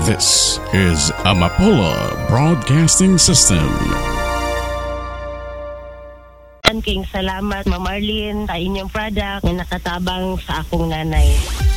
This is Amapola Broadcasting System. King salamat, Ma'am Arlene, sa inyong product na nakatabang sa akong nanay.